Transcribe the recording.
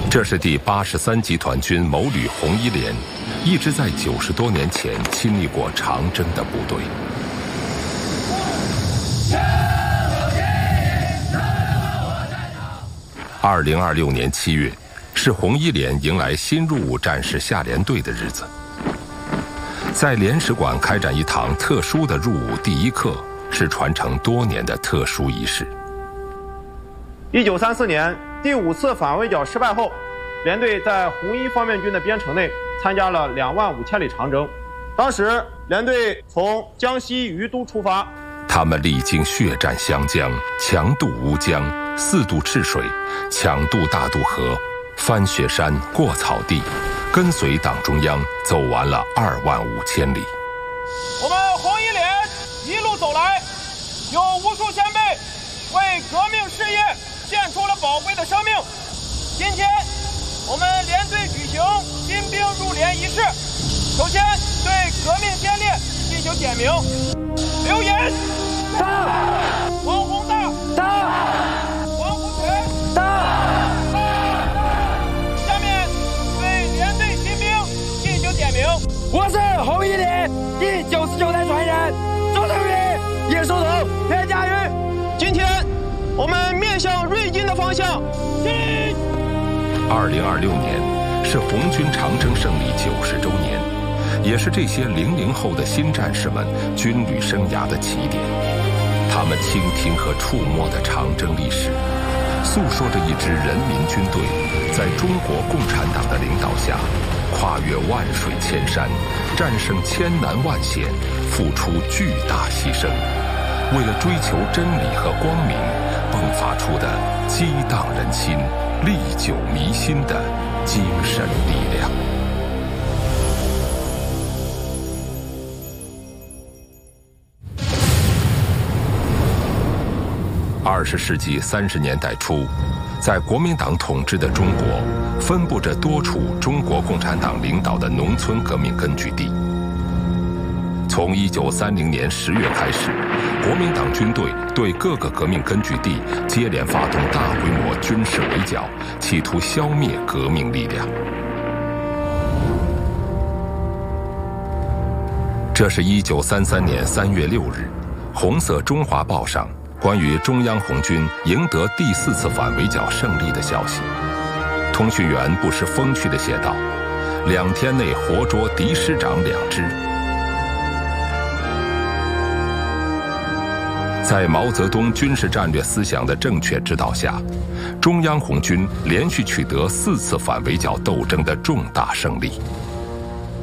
这是第83集团军某旅红一连，一支在90多年前亲历过长征的部队。2026年7月，是红一连迎来新入伍战士下连队的日子。在连史馆开展一堂特殊的入伍第一课，是传承多年的特殊仪式。 1934年第5次反围剿失败后，连队在红一方面军的边城内参加了25000里长征。当时连队从江西于都出发， 他们历经血战湘江、强渡乌江、4渡赤水、抢渡大渡河、翻雪山、过草地，跟随党中央走完了25000里。 我们红一连一路走来，有无数先辈为革命事业献出了宝贵的生命。今天我们连队举行新兵入连仪式，首先对革命先烈进行点名。刘岩到，王洪大到，王福全到。下面对连队新兵进行点名。 我是红一连第99代传人周正宇、叶树桐、田家瑜。 今天我们面向瑞金的方向进。 2026年是红军长征胜利90周年，也是这些00后的新战士们军旅生涯的起点。他们倾听和触摸的长征历史，诉说着一支人民军队在中国共产党的领导下，跨越万水千山，战胜千难万险，付出巨大牺牲，为了追求真理和光明，迸发出的激荡人心、历久弥新的精神力量。20世纪30年代初，在国民党统治的中国，分布着多处中国共产党领导的农村革命根据地。从1930年10月开始，国民党军队对各个革命根据地接连发动大规模军事围剿，企图消灭革命力量。这是1933年3月6日，红色中华报上关于中央红军赢得第4次反围剿胜利的消息。通讯员不失风趣地写道：2天内活捉敌师长2支。在毛泽东军事战略思想的正确指导下，中央红军连续取得4次反围剿斗争的重大胜利。